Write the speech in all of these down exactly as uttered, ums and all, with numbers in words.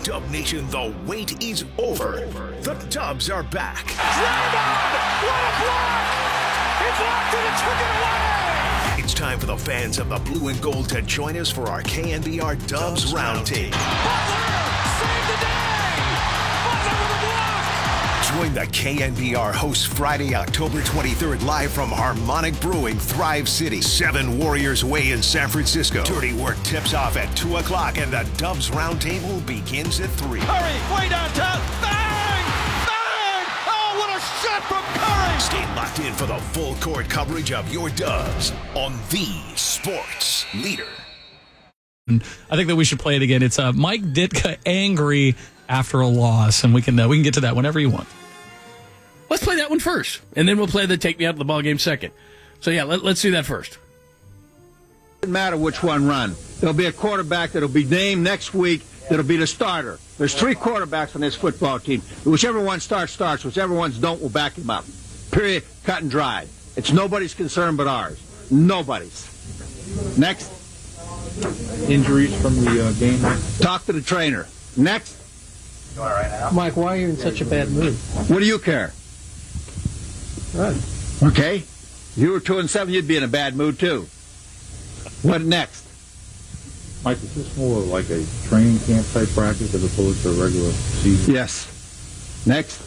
Dub Nation, the wait is over. The Dubs are back. Draymond! What a block! He blocked it and took it away! It's time for the fans of the blue and gold to join us for our K N B R Dubs Roundtable. Butler! Save the day! Butler with a block! Join the K N B R hosts Friday, October twenty-third, live from Harmonic Brewing, Thrive City, seven Warriors Way in San Francisco. Dirty Work tips off at two o'clock, and the Dubs Roundtable begins at three. Curry, way downtown. Bang! Bang! Oh, what a shot from Curry! Stay locked in for the full court coverage of your Dubs on the Sports Leader. I think that we should play it again. It's uh, Mike Ditka angry after a loss, and we can uh, we can get to that whenever you want. Let's play that one first, and then we'll play the take me out of the ball game second. So, yeah, let, let's do that first. Doesn't matter which one run. There'll be a quarterback that'll be named next week that'll be the starter. There's three quarterbacks on this football team. Whichever one starts, starts. Whichever ones don't, we'll back him up. Period. Cut and dried. It's nobody's concern but ours. Nobody's. Next. Injuries from the uh, game. Talk to the trainer. Next. Mike, why are you in such a bad mood? What do you care? Right. Okay. If you were two and seven, you'd be in a bad mood too. What next? Mike, is this more like a training camp type practice as opposed to a regular season? Yes. Next.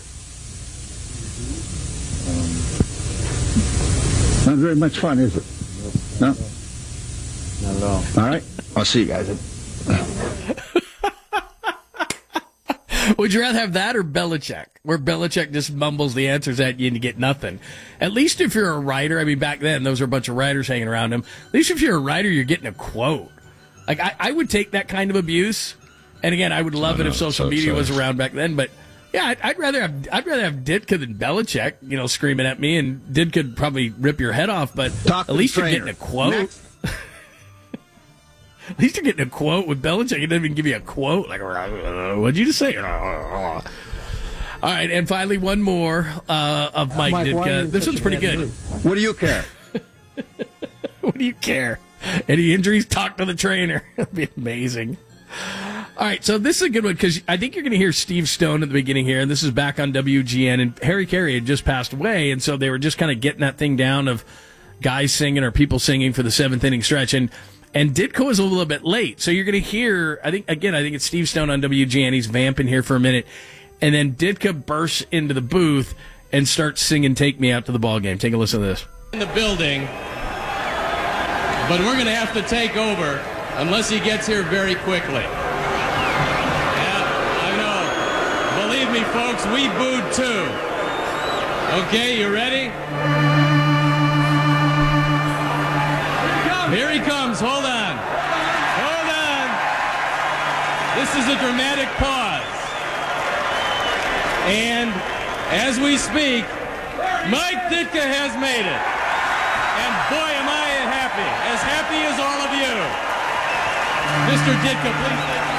Um, Not very much fun, is it? No? Not at all. All right. I'll see you guys. Would you rather have that or Belichick, where Belichick just mumbles the answers at you and you get nothing? At least if you're a writer, I mean, back then, those were a bunch of writers hanging around him. At least if you're a writer, you're getting a quote. Like, I, I would take that kind of abuse. And again, I would love oh, it no, if social so, media so. was around back then. But yeah, I'd, I'd rather have I'd rather have Ditka than Belichick, you know, screaming at me, and Ditka could probably rip your head off. But Talk at least to you're the getting a trainer. quote. Next. At least you're getting a quote with Belichick. He doesn't even give you a quote. Like, what'd you just say? All right, and finally, one more uh, of Mike, Mike, why are you Ditka. in This such one's a pretty bad good. mood? What do you care? What do you care? Any injuries? Talk to the trainer. It'd be amazing. All right, so this is a good one because I think you're going to hear Steve Stone at the beginning here, and this is back on W G N, and Harry Carey had just passed away, and so they were just kind of getting that thing down of guys singing or people singing for the seventh inning stretch, and and Ditka was a little bit late, so you're going to hear, I think, again, I think it's Steve Stone on W G N, he's vamping here for a minute, and then Ditka bursts into the booth and starts singing Take Me Out to the Ball Game. Take a listen to this. In the building, but we're going to have to take over unless he gets here very quickly. Yeah, I know. Believe me, folks, we booed too. Okay, you ready? Here he comes. Hold on. Hold on. This is a dramatic pause. And as we speak, Mike Ditka has made it. And boy, am I happy. As happy as all of you. Mister Ditka, please.